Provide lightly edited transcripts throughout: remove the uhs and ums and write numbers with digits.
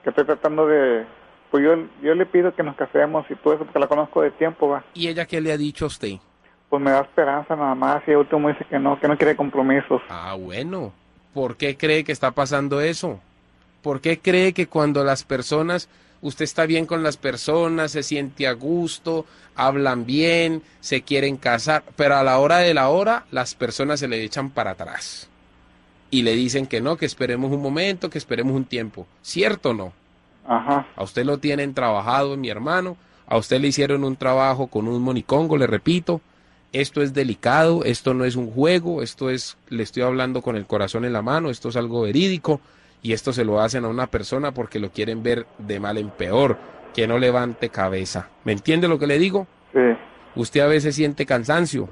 que estoy tratando de... Pues yo le pido que nos casemos y todo eso, porque la conozco de tiempo, va. ¿Y ella qué le ha dicho a usted? Pues me da esperanza nada más, y el último dice que no quiere compromisos. Ah, bueno. ¿Por qué cree que está pasando eso? ¿Por qué cree que cuando las personas, usted está bien con las personas, se siente a gusto, hablan bien, se quieren casar, pero a la hora de la hora, las personas se le echan para atrás? Y le dicen que no, que esperemos un momento, que esperemos un tiempo. ¿Cierto o no? Ajá. A usted lo tienen trabajado, mi hermano. A usted le hicieron un trabajo con un monicongo, le repito. Esto es delicado, esto no es un juego, esto es, le estoy hablando con el corazón en la mano, esto es algo verídico. Y esto se lo hacen a una persona porque lo quieren ver de mal en peor, que no levante cabeza. ¿Me entiende lo que le digo? Sí. Usted a veces siente cansancio,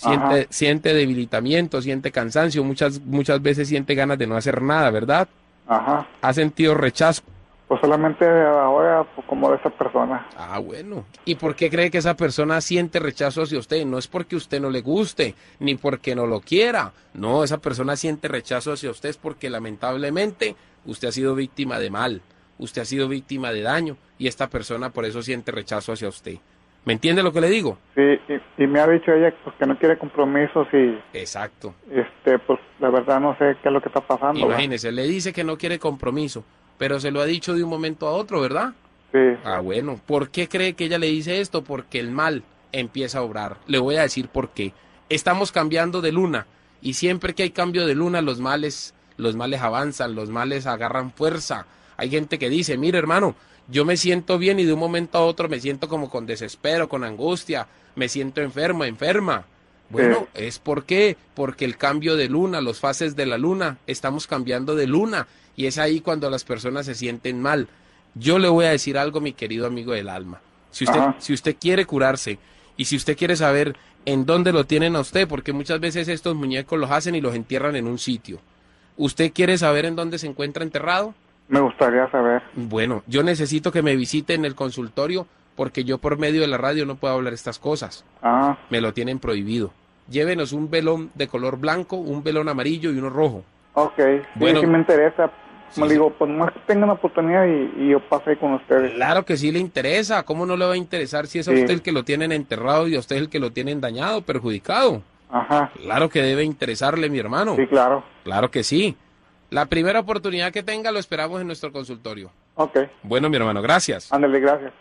siente debilitamiento, siente cansancio, muchas veces siente ganas de no hacer nada, ¿verdad? Ajá. ¿Ha sentido rechazo? Pues solamente ahora, pues, como de esa persona. Ah, bueno. ¿Y por qué cree que esa persona siente rechazo hacia usted? No es porque usted no le guste, ni porque no lo quiera. No, esa persona siente rechazo hacia usted es porque lamentablemente usted ha sido víctima de mal, usted ha sido víctima de daño, y esta persona por eso siente rechazo hacia usted. ¿Me entiende lo que le digo? Sí, y me ha dicho ella pues, que no quiere compromisos y... Exacto. Pues la verdad no sé qué es lo que está pasando. Imagínese, le dice que no quiere compromiso, pero se lo ha dicho de un momento a otro, ¿verdad? Sí. Ah, bueno. ¿Por qué cree que ella le dice esto? Porque el mal empieza a obrar. Le voy a decir por qué. Estamos cambiando de luna, y siempre que hay cambio de luna, los males avanzan, los males agarran fuerza. Hay gente que dice, mire hermano, yo me siento bien y de un momento a otro me siento como con desespero, con angustia, me siento enferma. Bueno, ¿es por qué? Porque el cambio de luna, los fases de la luna, estamos cambiando de luna, y es ahí cuando las personas se sienten mal. Yo le voy a decir algo, mi querido amigo del alma. Si usted quiere curarse, y si usted quiere saber en dónde lo tienen a usted, porque muchas veces estos muñecos los hacen y los entierran en un sitio. ¿Usted quiere saber en dónde se encuentra enterrado? Me gustaría saber. Bueno, yo necesito que me visite en el consultorio, porque yo por medio de la radio no puedo hablar estas cosas. Ah. Me lo tienen prohibido. Llévenos un velón de color blanco, un velón amarillo y uno rojo. Ok, sí, bueno, sí me interesa. Sí, me digo, pues más que tenga una oportunidad y yo pasé con ustedes. Claro que sí le interesa. ¿Cómo no le va a interesar si es a usted el que lo tienen enterrado y a usted el que lo tienen dañado, perjudicado? Ajá. Claro que debe interesarle, mi hermano. Sí, claro. Claro que sí. La primera oportunidad que tenga lo esperamos en nuestro consultorio. Ok. Bueno, mi hermano, gracias. Ándale, gracias.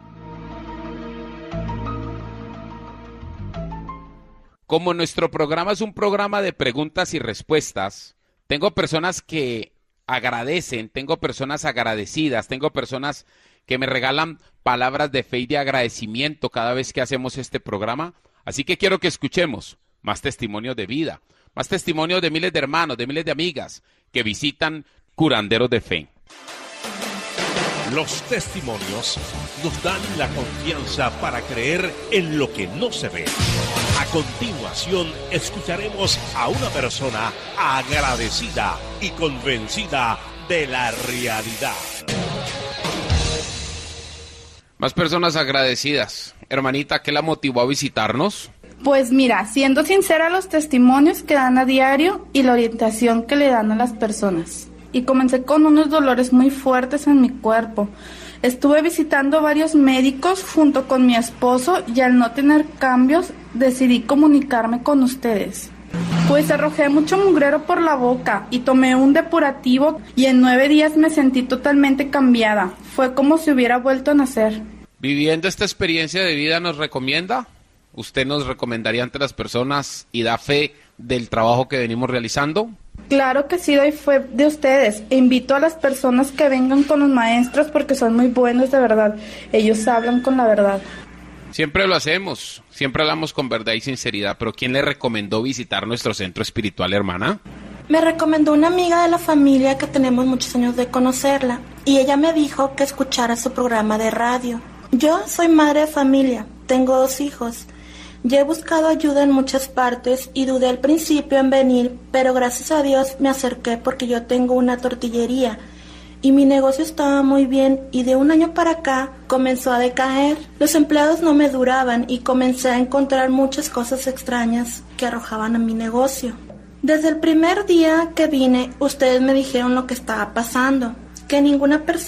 Como nuestro programa es un programa de preguntas y respuestas, tengo personas que agradecen, tengo personas agradecidas, tengo personas que me regalan palabras de fe y de agradecimiento cada vez que hacemos este programa. Así que quiero que escuchemos más testimonios de vida, más testimonios de miles de hermanos, de miles de amigas que visitan Curanderos de Fe. Los testimonios nos dan la confianza para creer en lo que no se ve. A continuación, escucharemos a una persona agradecida y convencida de la realidad. Más personas agradecidas. Hermanita, ¿qué la motivó a visitarnos? Pues mira, siendo sincera, los testimonios que dan a diario y la orientación que le dan a las personas. Y comencé con unos dolores muy fuertes en mi cuerpo. Estuve visitando varios médicos junto con mi esposo y al no tener cambios decidí comunicarme con ustedes. Pues arrojé mucho mugrero por la boca y tomé un depurativo y en 9 días me sentí totalmente cambiada. Fue como si hubiera vuelto a nacer. Viviendo esta experiencia de vida, ¿nos recomienda? ¿Usted nos recomendaría ante las personas y da fe del trabajo que venimos realizando? Claro que sí, doy fe de ustedes. E invito a las personas que vengan con los maestros porque son muy buenos de verdad. Ellos hablan con la verdad. Siempre lo hacemos, siempre hablamos con verdad y sinceridad, pero ¿quién le recomendó visitar nuestro centro espiritual, hermana? Me recomendó una amiga de la familia que tenemos muchos años de conocerla y ella me dijo que escuchara su programa de radio. Yo soy madre de familia, tengo 2 hijos. Ya he buscado ayuda en muchas partes y dudé al principio en venir, pero gracias a Dios me acerqué porque yo tengo una tortillería y mi negocio estaba muy bien y de un año para acá comenzó a decaer. Los empleados no me duraban y comencé a encontrar muchas cosas extrañas que arrojaban a mi negocio. Desde el primer día que vine, ustedes me dijeron lo que estaba pasando, que ninguna persona